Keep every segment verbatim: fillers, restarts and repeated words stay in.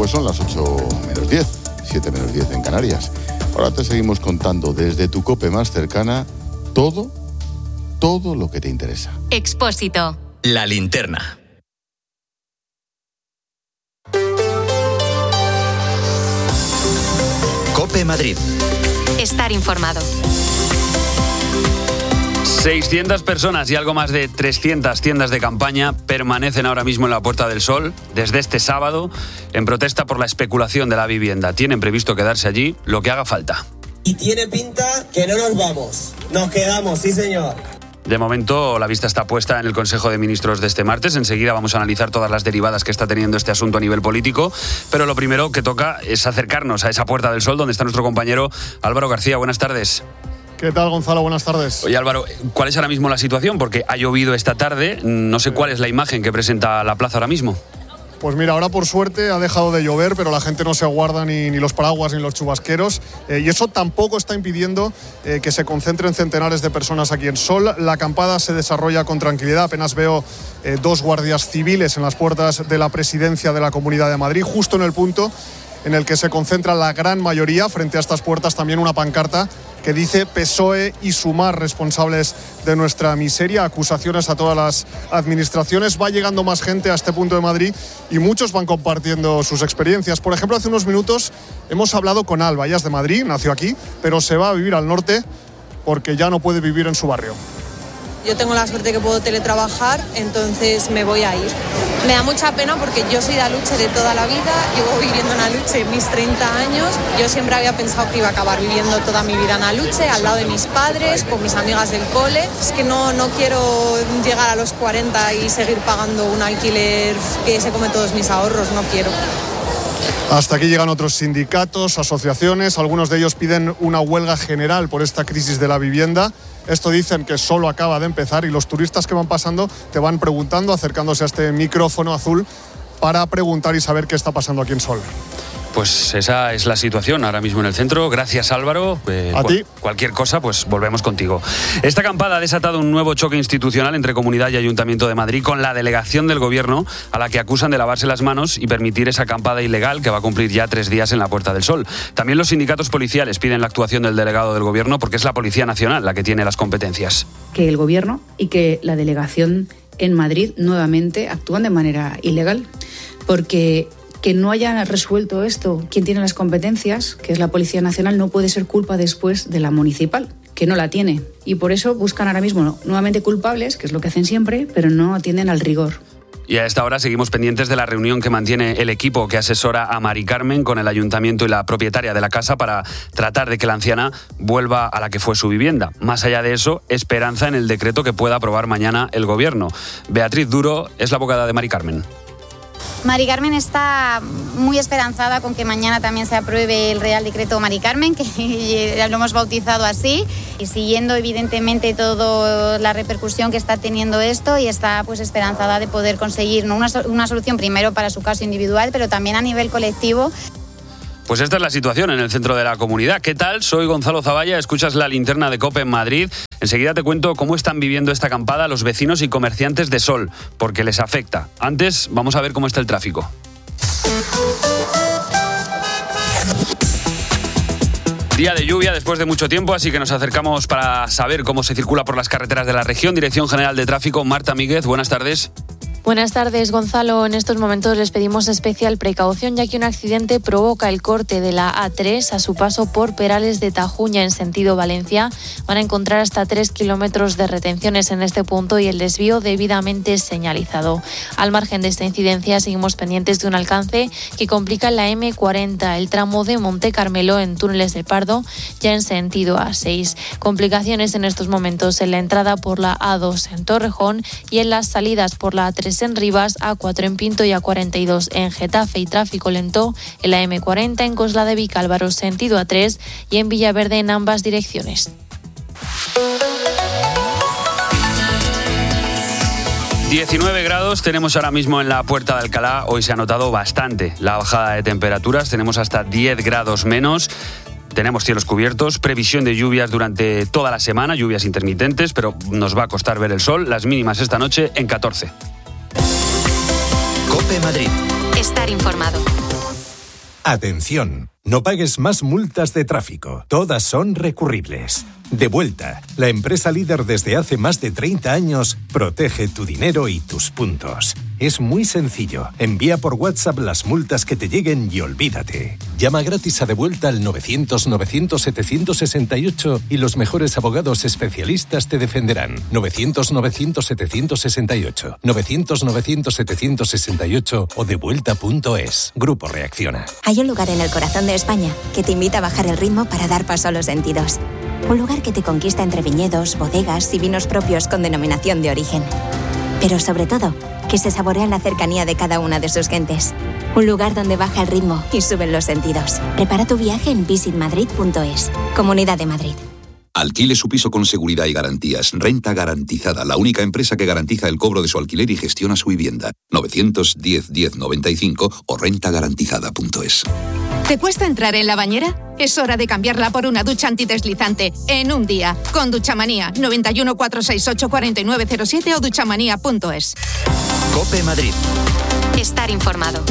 Pues son las ocho menos diez, siete menos diez en Canarias. Ahora te seguimos contando desde tu COPE más cercana todo, todo lo que te interesa. Expósito. La linterna. COPE Madrid. Estar informado. seiscientas personas y algo más de trescientas tiendas de campaña permanecen ahora mismo en la Puerta del Sol desde este sábado en protesta por la especulación de la vivienda. Tienen previsto quedarse allí lo que haga falta. Y tiene pinta que no nos vamos, nos quedamos, sí señor. De momento, la vista está puesta en el Consejo de Ministros de este martes. Enseguida vamos a analizar todas las derivadas que está teniendo este asunto a nivel político. Pero lo primero que toca es acercarnos a esa Puerta del Sol donde está nuestro compañero Álvaro García. Buenas tardes. ¿Qué tal, Gonzalo? Buenas tardes. Oye, Álvaro, ¿cuál es ahora mismo la situación? Porque ha llovido esta tarde. No sé cuál es la imagen que presenta la plaza ahora mismo. Pues mira, ahora por suerte ha dejado de llover, pero la gente no se aguarda ni, ni los paraguas ni los chubasqueros. Eh, y eso tampoco está impidiendo eh, que se concentren centenares de personas aquí en Sol. La acampada se desarrolla con tranquilidad. Apenas veo eh, dos guardias civiles en las puertas de la presidencia de la Comunidad de Madrid, justo en el punto en el que se concentra la gran mayoría. Frente a estas puertas también una pancarta que dice P S O E y Sumar responsables de nuestra miseria, acusaciones a todas las administraciones. Va llegando más gente a este punto de Madrid y muchos van compartiendo sus experiencias. Por ejemplo, hace unos minutos hemos hablado con Alba, ella es de Madrid, nació aquí, pero se va a vivir al norte porque ya no puede vivir en su barrio. Yo tengo la suerte que puedo teletrabajar, entonces me voy a ir. Me da mucha pena porque yo soy de Aluche de toda la vida, llevo viviendo en Aluche mis treinta años. Yo siempre había pensado que iba a acabar viviendo toda mi vida en Aluche, al lado de mis padres, con mis amigas del cole. Es que no, no quiero llegar a los cuarenta y seguir pagando un alquiler que se come todos mis ahorros, no quiero. Hasta aquí llegan otros sindicatos, asociaciones, algunos de ellos piden una huelga general por esta crisis de la vivienda. Esto dicen que solo acaba de empezar y los turistas que van pasando te van preguntando, acercándose a este micrófono azul para preguntar y saber qué está pasando aquí en Sol. Pues esa es la situación ahora mismo en el centro. Gracias, Álvaro. Eh, a ti. Cualquier cosa, pues volvemos contigo. Esta acampada ha desatado un nuevo choque institucional entre Comunidad y Ayuntamiento de Madrid con la delegación del Gobierno a la que acusan de lavarse las manos y permitir esa acampada ilegal que va a cumplir ya tres días en la Puerta del Sol. También los sindicatos policiales piden la actuación del delegado del Gobierno porque es la Policía Nacional la que tiene las competencias. Que el Gobierno y que la delegación en Madrid nuevamente actúan de manera ilegal porque que no hayan resuelto esto quien tiene las competencias, que es la Policía Nacional, no puede ser culpa después de la municipal, que no la tiene. Y por eso buscan ahora mismo nuevamente culpables, que es lo que hacen siempre, pero no atienden al rigor. Y a esta hora seguimos pendientes de la reunión que mantiene el equipo que asesora a Mari Carmen con el ayuntamiento y la propietaria de la casa para tratar de que la anciana vuelva a la que fue su vivienda. Más allá de eso, esperanza en el decreto que pueda aprobar mañana el Gobierno. Beatriz Duro es la abogada de Mari Carmen. Mari Carmen está muy esperanzada con que mañana también se apruebe el Real Decreto Mari Carmen, que ya lo hemos bautizado así, y siguiendo evidentemente toda la repercusión que está teniendo esto, y está pues esperanzada de poder conseguir ¿no? una, una solución primero para su caso individual, pero también a nivel colectivo. Pues esta es la situación en el centro de la comunidad. ¿Qué tal? Soy Gonzalo Zavalla, escuchas la linterna de COPE en Madrid. Enseguida te cuento cómo están viviendo esta acampada los vecinos y comerciantes de Sol, porque les afecta. Antes, vamos a ver cómo está el tráfico. Día de lluvia después de mucho tiempo, así que nos acercamos para saber cómo se circula por las carreteras de la región. Dirección General de Tráfico, Marta Míguez, buenas tardes. Buenas tardes, Gonzalo. En estos momentos les pedimos especial precaución ya que un accidente provoca el corte de la A tres a su paso por Perales de Tajuña en sentido Valencia. Van a encontrar hasta tres kilómetros de retenciones en este punto y el desvío debidamente señalizado. Al margen de esta incidencia, seguimos pendientes de un alcance que complica la eme cuarenta, el tramo de Monte Carmelo en Túneles de Pardo, ya en sentido A seis. Complicaciones en estos momentos en la entrada por la A dos en Torrejón y en las salidas por la A tres en Rivas, A cuatro en Pinto y A cuarenta y dos en Getafe y tráfico lento en la eme cuarenta en Coslada de Vicálvaro sentido A tres y en Villaverde en ambas direcciones. diecinueve grados tenemos ahora mismo en la Puerta de Alcalá. Hoy se ha notado bastante la bajada de temperaturas. Tenemos hasta diez grados menos. Tenemos cielos cubiertos, previsión de lluvias durante toda la semana, lluvias intermitentes, pero nos va a costar ver el sol. Las mínimas esta noche en catorce. COPE Madrid. Estar informado. Atención, no pagues más multas de tráfico. Todas son recurribles. Devuelta, la empresa líder desde hace más de treinta años, protege tu dinero y tus puntos. Es muy sencillo. Envía por WhatsApp las multas que te lleguen y olvídate. Llama gratis a Devuelta al novecientos novecientos setecientos sesenta y ocho y los mejores abogados especialistas te defenderán. novecientos novecientos setecientos sesenta y ocho, novecientos novecientos setecientos sesenta y ocho o devuelta punto es. Grupo Reacciona. Hay un lugar en el corazón de España que te invita a bajar el ritmo para dar paso a los sentidos. Un lugar que te conquista entre viñedos, bodegas y vinos propios con denominación de origen. Pero sobre todo, que se saborea la cercanía de cada una de sus gentes. Un lugar donde baja el ritmo y suben los sentidos. Prepara tu viaje en visit madrid punto es. Comunidad de Madrid. Alquile su piso con seguridad y garantías. Renta Garantizada, la única empresa que garantiza el cobro de su alquiler y gestiona su vivienda. novecientos diez diez noventa y cinco o renta garantizada punto es. ¿Te cuesta entrar en la bañera? Es hora de cambiarla por una ducha antideslizante en un día. Con Duchamanía. noventa y uno, cuatrocientos sesenta y ocho, cuarenta y nueve cero siete o duchamanía punto es. COPE Madrid. Estar informado.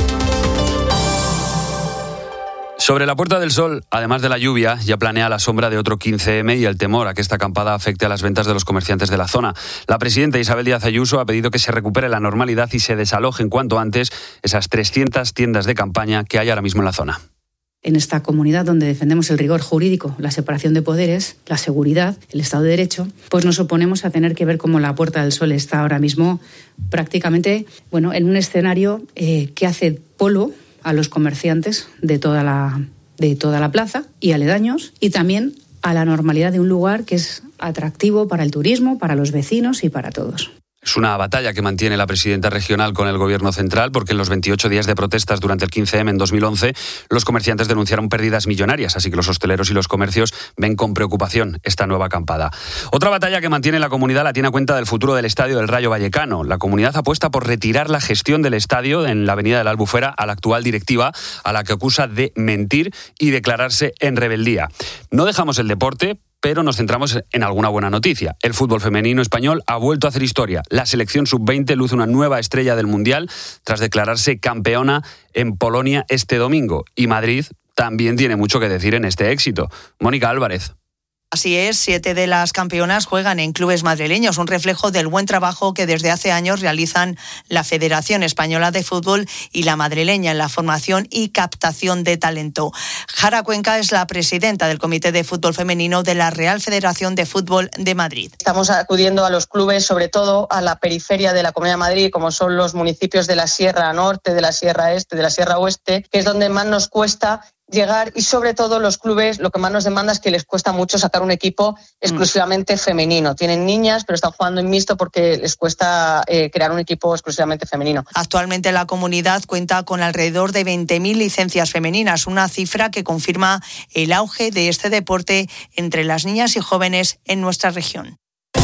Sobre la Puerta del Sol, además de la lluvia, ya planea la sombra de otro quince eme y el temor a que esta acampada afecte a las ventas de los comerciantes de la zona. La presidenta Isabel Díaz Ayuso ha pedido que se recupere la normalidad y se desalojen cuanto antes esas trescientas tiendas de campaña que hay ahora mismo en la zona. En esta comunidad donde defendemos el rigor jurídico, la separación de poderes, la seguridad, el Estado de Derecho, pues nos oponemos a tener que ver cómo la Puerta del Sol está ahora mismo prácticamente, bueno, en un escenario eh, que hace polo a los comerciantes de toda la, de toda la plaza y aledaños, y también a la normalidad de un lugar que es atractivo para el turismo, para los vecinos y para todos. Es una batalla que mantiene la presidenta regional con el gobierno central, porque en los veintiocho días de protestas durante el quince eme en dos mil once, los comerciantes denunciaron pérdidas millonarias, así que los hosteleros y los comercios ven con preocupación esta nueva acampada. Otra batalla que mantiene la comunidad la tiene a cuenta del futuro del estadio del Rayo Vallecano. La comunidad apuesta por retirar la gestión del estadio en la avenida de la Albufera a la actual directiva, a la que acusa de mentir y declararse en rebeldía. No dejamos el deporte, pero nos centramos en alguna buena noticia. El fútbol femenino español ha vuelto a hacer historia. La selección sub veinte luce una nueva estrella del Mundial tras declararse campeona en Polonia este domingo. Y Madrid también tiene mucho que decir en este éxito. Mónica Álvarez. Así es, siete de las campeonas juegan en clubes madrileños, un reflejo del buen trabajo que desde hace años realizan la Federación Española de Fútbol y la madrileña en la formación y captación de talento. Jara Cuenca es la presidenta del Comité de Fútbol Femenino de la Real Federación de Fútbol de Madrid. Estamos acudiendo a los clubes, sobre todo a la periferia de la Comunidad de Madrid, como son los municipios de la Sierra Norte, de la Sierra Este, de la Sierra Oeste, que es donde más nos cuesta llegar, y sobre todo los clubes lo que más nos demanda es que les cuesta mucho sacar un equipo exclusivamente femenino. Tienen niñas, pero están jugando en mixto porque les cuesta eh, crear un equipo exclusivamente femenino. Actualmente la comunidad cuenta con alrededor de veinte mil licencias femeninas, una cifra que confirma el auge de este deporte entre las niñas y jóvenes en nuestra región.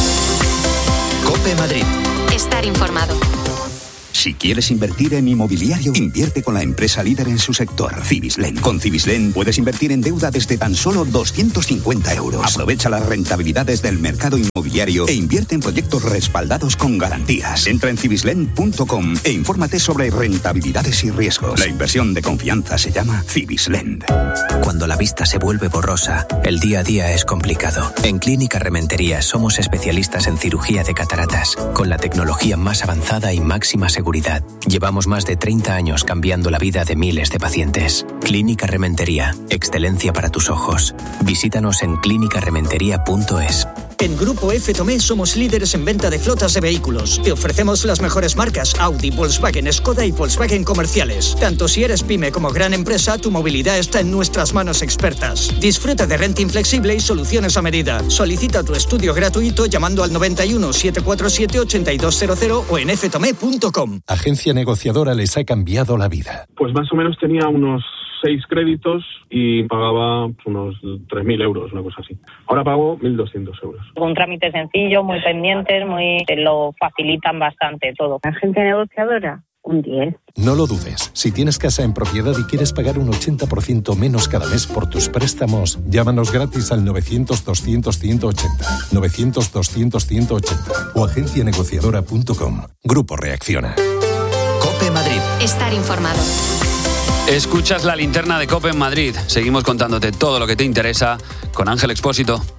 COPE Madrid. Estar informado. Si quieres invertir en inmobiliario, invierte con la empresa líder en su sector, Cibislen. Con Cibislen puedes invertir en deuda desde tan solo doscientos cincuenta euros. Aprovecha las rentabilidades del mercado inmobiliario e invierte en proyectos respaldados con garantías. Entra en cibislen punto com e infórmate sobre rentabilidades y riesgos. La inversión de confianza se llama Cibislen. Cuando la vista se vuelve borrosa, el día a día es complicado. En Clínica Rementería somos especialistas en cirugía de cataratas, con la tecnología más avanzada y máxima seguridad. Llevamos más de treinta años cambiando la vida de miles de pacientes. Clínica Rementería, excelencia para tus ojos. Visítanos en clínica rementería punto es. En Grupo F. Tomé somos líderes en venta de flotas de vehículos. Te ofrecemos las mejores marcas Audi, Volkswagen, Skoda y Volkswagen comerciales. Tanto si eres pyme como gran empresa, tu movilidad está en nuestras manos expertas. Disfruta de renting flexible y soluciones a medida. Solicita tu estudio gratuito llamando al noventa y uno, setecientos cuarenta y siete, ochenta y dos cero cero o en f tomé punto com. Agencia negociadora les ha cambiado la vida. Pues más o menos tenía unos seis créditos y pagaba unos tres mil euros, una cosa así. Ahora pago mil doscientos euros. Un trámite sencillo, muy pendientes, muy te lo facilitan bastante todo. Agencia negociadora, un diez. No lo dudes. Si tienes casa en propiedad y quieres pagar un ochenta por ciento menos cada mes por tus préstamos, llámanos gratis al novecientos, doscientos, ciento ochenta, novecientos, doscientos, ciento ochenta o agencia negociadora punto com. Grupo Reacciona. COPE Madrid. Estar informado. Escuchas la linterna de COPE en Madrid. Seguimos contándote todo lo que te interesa con Ángel Expósito.